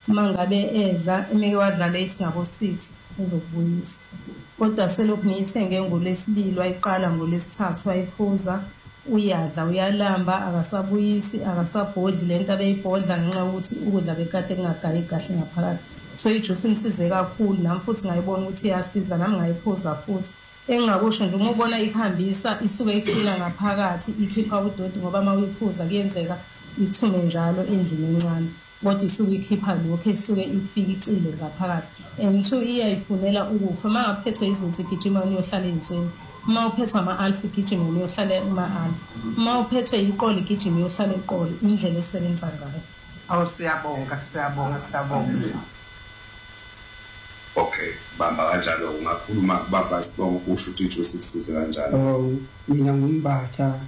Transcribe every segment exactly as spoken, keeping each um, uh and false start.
mangabe edla emeke wadlala isingabo six ezokubuyisa. Kodwa selokhu ngiyithenge ngolesibili wayiqala ngolesithathu wayiphuza uyadla uyalamba akasabuyisi akasabhodli lento abeyibhodla ngenxa ukuthi ukudla bekade kungagayi kahle ngaphakathi. So ijuice imsize kakhulu nami futhi ngayibona ukuthi iyasiza nami ngayiphuza futhi. Engingakusho nje uma ubona ikhambisa isuke ikhila ngaphakathi ikhipha udoti ngoba mawuyiphuza kuyenzeka ithume njalo endlini encane kodwa isuke ikhipha lokho isuke ifika icile ngaphakathi. And two iyayifunela ukufa mangaphethwe izinto igijima uyohlala endlini. Uma uphethwe ama-alsi igijima uyohlala ama-alsi. Uma uphethwe iqolo igijima uyohlala eqolo indlela esebenza ngayo. Awu siyabonga siyabonga siyabonga. Okay, bamba kanjalo ungakhuluma baba Sibongo usho ukuthi ijuice sikusize kanjalo. Oh, mina ngumbatha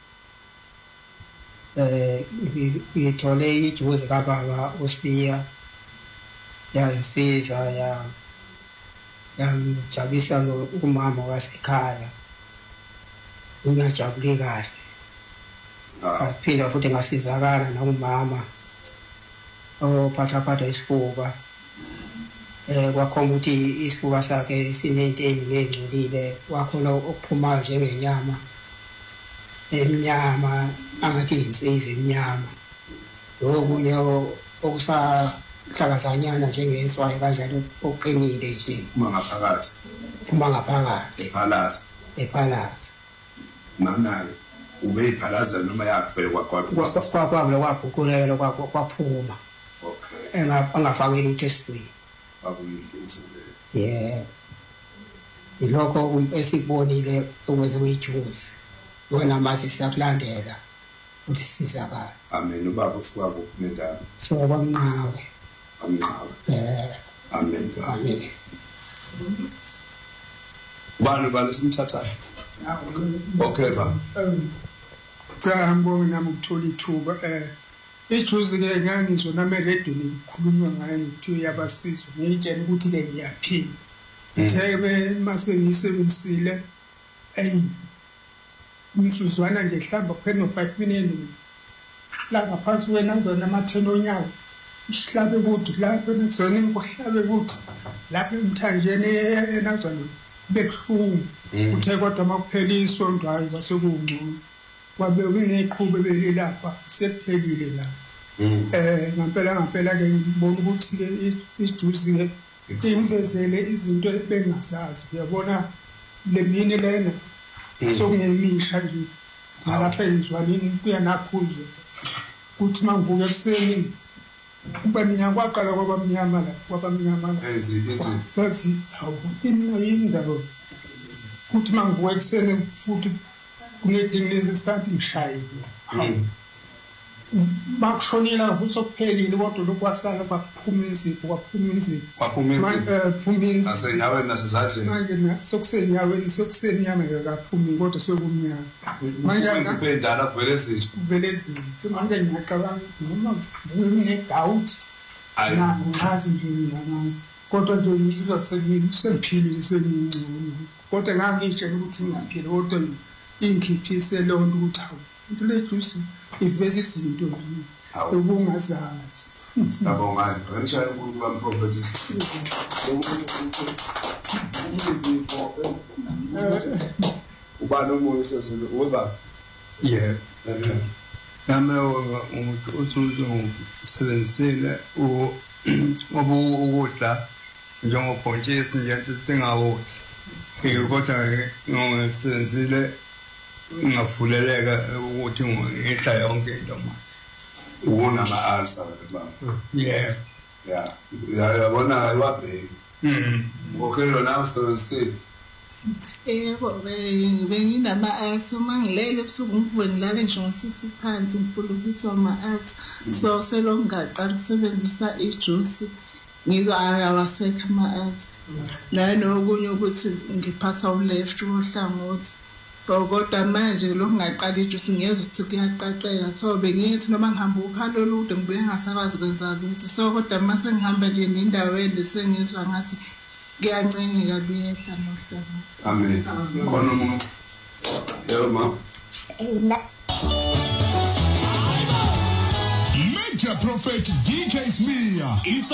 eh ngithole ijuice kababa uSpiya yangisiza ya yangijabulisa lo umama wasekhaya. Ngiyajabule kahle. Ah, phela futhi ngasizakala na umama. Oh, phatha phatha isifuba. Eh kwakhona ukuthi isifuba sakhe sinenteni ngengcolile wakhona ukuphuma njengenyama emnyama angathi insizwe emnyama lokunye okusa hlakazanyana njengenswayi kanjalo oqinile nje uma ngaphakathi uma ngaphakathi ephalaza ephalaza nana ube iphalaza noma yakubhekwa kwakho kwakwabula kwabhukulela kwaphuma. Okay, engafakeli uthestweni akuyifisa le. Yeah, ilokho esikubonile ukwenza kwejuice wona mase siyakulandela uthi sisizakala. Amen. Ubaba usikwabo kumendaba so bamnqawe amnqawe. Eh, amen amen. Bani bani simthathayo. Okay ba. Cha ngibonga nami ukuthola ithuba eh ijuice ke ngangizwa nami radio likhulunywa ngayo ukuthi yabasizwe ngiyitshela ukuthi ke ngiyaphila. Ngithe mase ngisebenzisile eh umsuzwana nje hlamba kuphela no five minutes la ngaphansi wena ngona amathelo onyawo isihlabe ukuthi lapha nekuzona imkuhlabe ukuthi lapha emthanjeni enazona bekuhlungu uthe kodwa makuphela isonto hayi kwasekungcono kwabe kuneqhube belilapha sekuphelile la. Eh ngempela ngempela ke ngibona ukuthi ke ijuice ke imvezele izinto ebengazazi uyabona le mini lena sokungemisha nje nalapha endlwaneni kuya naphuzwe kuthi mangivuka ekuseni kuba mina kwaqala kwaba mnyama la kwaba mnyama la enzi enzi sathi hawu imina yindaba kuthi mangivuka ekuseni futhi kunedingness sathi ngishaye bakushonela futhi sokuphelile kodwa lokwasala bakuphuma insipho kwaphuma insipho kwaphuma manje phuma insipho asenyaweni nasezandleni manje sokusenyaweni sokusenyama ngakaphumi kodwa sokumnyama manje ngipendala kuvele izinto kuvele izinto manje ngiyacabanga noma ngine-doubt ngazi nje ngiyamazi kodwa nje ngisuka sengiphilile sengingcono kodwa ngangitshela ukuthi ngiyaphila kodwa ingikhiphise lonto ukuthi hawu into le juice iveza izinto ubungazazi. Siyabonga ngishaya ukuba mprofeti uba nomoya sesele uba yeah nami umuntu usuzo usebenzisile u obu ukudla njengobhontshisi nje singawudla kodwa ngisebenzisile ngafuleleka ukuthi ngihla yonke into manje ubona ama-alsa baba. Yeah, yeah yabona ayibabheki ngokhelo nawe usebenzisile. Yebo benginama-alsa mangilele ebusuku ngivuke ngilale ngisho ngisisi phansi ngipulukiswa ama-alsa so selokhu ngaqala ukusebenzisa ijuice ngizawasekha ama-alsa nanokunye ukuthi ngiphatha u-left wohlangothi kodwa manje lokhu ngaqala ijuice ngiyeza ukuthi kuyaqaqeka so bengithi noma ngihamba ukhalo olude ngibuye ngasakwazi ukwenza lutho so kodwa mase ngihamba nje nendaweni sengizwa ngathi kuyancengeka luyehla nohlangothi. Amen. Khona umuntu yebo ma Major Prophet D K Smear